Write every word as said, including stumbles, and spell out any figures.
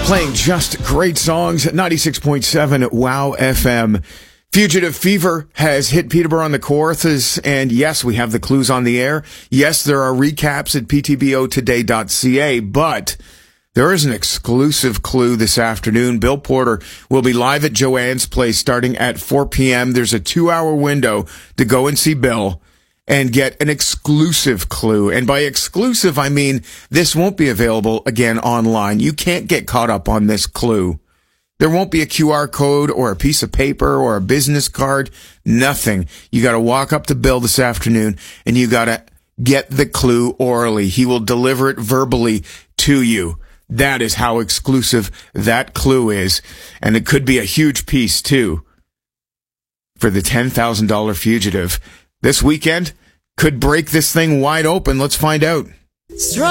Playing just great songs at ninety-six point seven WOW F M. Fugitive Fever has hit Peterborough on the courses, and yes, we have the clues on the air. Yes, there are recaps at p t b o today dot c a, but there is an exclusive clue this afternoon. Bill Porter will be live at Joanne's Place starting at four p.m. There's a two-hour window to go and see Bill and get an exclusive clue. And by exclusive, I mean this won't be available again online. You can't get caught up on this clue. There won't be a Q R code or a piece of paper or a business card. Nothing. You got to walk up to Bill this afternoon and you got to get the clue orally. He will deliver it verbally to you. That is how exclusive that clue is. And it could be a huge piece too for the ten thousand dollars Fugitive. This weekend could break this thing wide open. Let's find out.